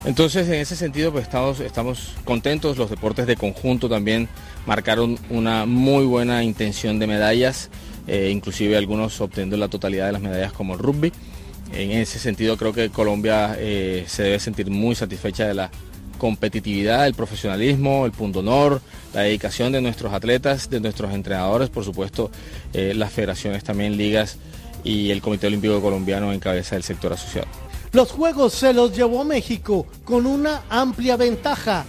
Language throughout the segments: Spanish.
Entonces, en ese sentido, pues estamos contentos. Los deportes de conjunto también marcaron una muy buena intención de medallas, inclusive algunos obteniendo la totalidad de las medallas como el rugby. En ese sentido, creo que Colombia se debe sentir muy satisfecha de la competitividad, el profesionalismo, el pundonor, la dedicación de nuestros atletas, de nuestros entrenadores, por supuesto, las federaciones también, ligas y el Comité Olímpico Colombiano en cabeza del sector asociado. Los Juegos se los llevó México con una amplia ventaja,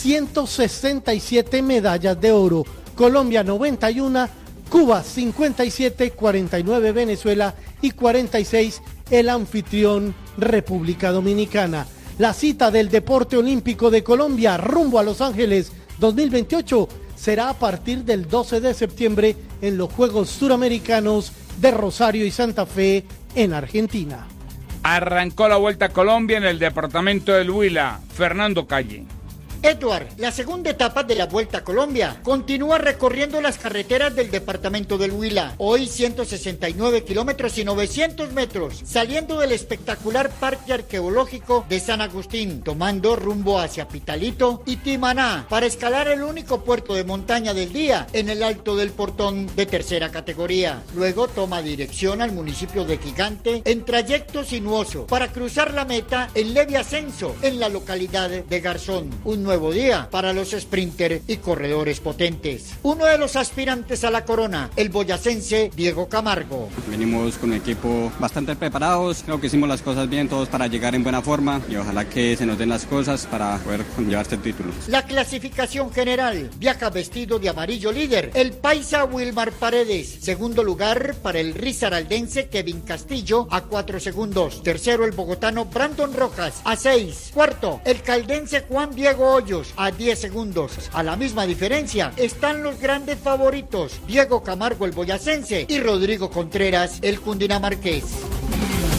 167 medallas de oro, Colombia 91, Cuba 57, 49 Venezuela y 46 el anfitrión República Dominicana. La cita del deporte olímpico de Colombia rumbo a Los Ángeles 2028 será a partir del 12 de septiembre en los Juegos Suramericanos de Rosario y Santa Fe en Argentina. Arrancó la Vuelta a Colombia en el departamento del Huila. Fernando Calle. Edward, la segunda etapa de la Vuelta a Colombia continúa recorriendo las carreteras del departamento del Huila. Hoy 169 kilómetros y 900 metros, saliendo del espectacular Parque Arqueológico de San Agustín, tomando rumbo hacia Pitalito y Timaná para escalar el único puerto de montaña del día en el Alto del Portón de tercera categoría. Luego toma dirección al municipio de Gigante en trayecto sinuoso para cruzar la meta en leve ascenso en la localidad de Garzón. Un nuevo día para los sprinter y corredores potentes. Uno de los aspirantes a la corona, el boyacense Diego Camargo. Venimos con un equipo bastante preparados, creo que hicimos las cosas bien todos para llegar en buena forma y ojalá que se nos den las cosas para poder llevarse el título. La clasificación general, viaja vestido de amarillo líder, el paisa Wilmar Paredes. Segundo lugar para el risaraldense Kevin Castillo a 4 segundos. Tercero el bogotano Brandon Rojas a 6. Cuarto, el caldense Juan Diego Hoyos a 10 segundos. A la misma diferencia están los grandes favoritos, Diego Camargo el boyacense y Rodrigo Contreras el cundinamarqués.